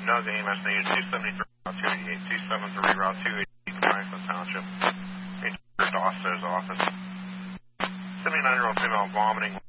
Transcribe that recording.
NUG AMS needed 273 Route 288, 273 Route 288, Franklin Township. First officer's office. 79-year-old female vomiting,